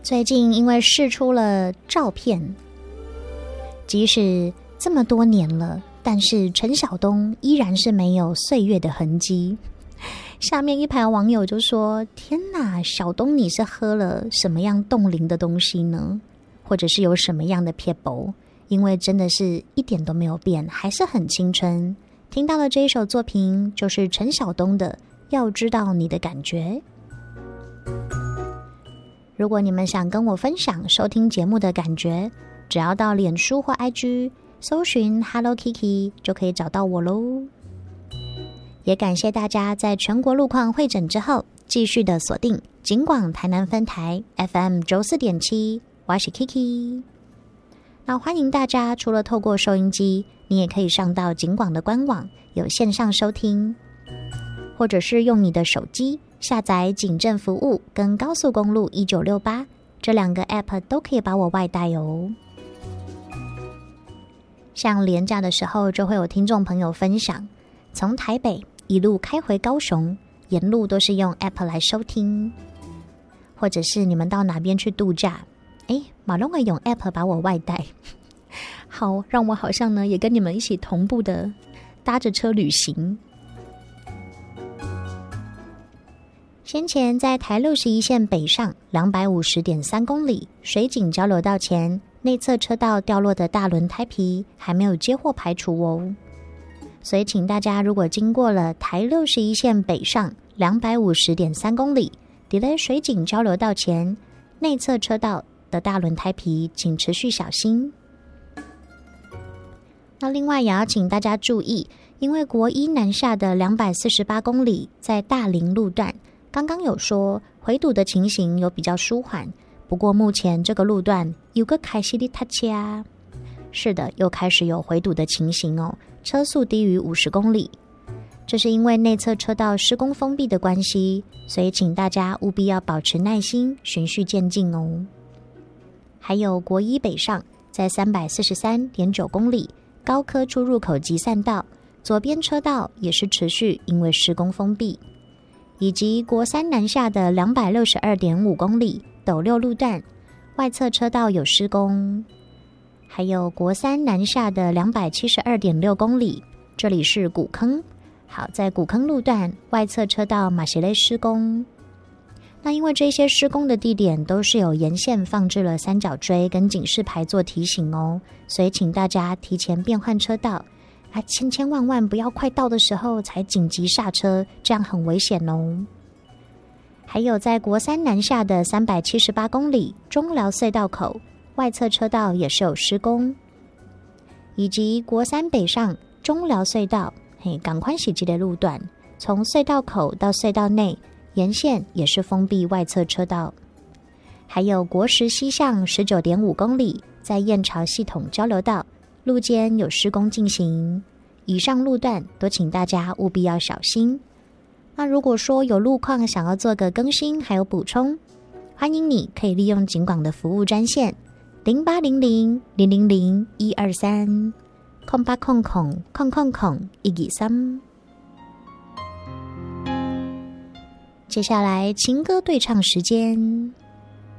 最近因为释出了照片，即使这么多年了，但是陈晓东依然是没有岁月的痕迹。下面一排网友就说：天哪，晓东你是喝了什么样冻龄的东西呢？或者是有什么样的撇步？因为真的是一点都没有变，还是很青春。听到的这一首作品就是陈晓东的《要知道你的感觉》。如果你们想跟我分享收听节目的感觉，只要到脸书或 IG 搜寻 Hello Kiki 就可以找到我咯。也感谢大家在全国路况会诊之后继续的锁定警广台南分台 FM 94.7， 我是 Kiki。 那欢迎大家除了透过收音机，你也可以上到警广的官网有线上收听，或者是用你的手机下载警政服务跟高速公路1968，这两个 App 都可以把我外带哦。像连假的时候就会有听众朋友分享，从台北一路开回高雄，沿路都是用 App 来收听，或者是你们到哪边去度假，马龙会用 App 把我外带，好让我好像呢也跟你们一起同步的搭着车旅行。先前在台61线北上 250.3 公里水井交流道前内侧车道掉落的大轮胎皮还没有接获排除哦，所以请大家如果经过了台61线北上 250.3 公里抵在水井交流道前内侧车道的大轮胎皮请持续小心。那另外也要请大家注意，因为国一南下的248公里在大林路段刚刚有说回堵的情形有比较舒缓，不过目前这个路段有个开始的踏车，是的，又开始有回堵的情形哦，车速低于50公里。这是因为内侧车道施工封闭的关系，所以请大家务必要保持耐心，循序渐进哦。还有国一北上在 343.9 公里高科出入口集散道左边车道也是持续因为施工封闭，以及国三南下的 262.5 公里斗六路段外侧车道有施工，还有国三南下的 272.6 公里这里是古坑，好，在古坑路段外侧车道马西类施工。那因为这些施工的地点都是有沿线放置了三角锥跟警示牌做提醒哦，所以请大家提前变换车道，千万不要快到的时候才紧急刹车，这样很危险哦。还有在国三南下的378公里中寮隧道口外侧车道也是有施工，以及国三北上中寮隧道港宽喜集的路段，从隧道口到隧道内沿线也是封闭外侧车道。还有国十西向 19.5 公里在燕巢系统交流道路间有施工进行，以上路段都请大家务必要小心。那如果说有路况想要做个更新还有补充，欢迎你可以利用警广的服务专线0800-000-123 0800-123。接下来情歌对唱时间。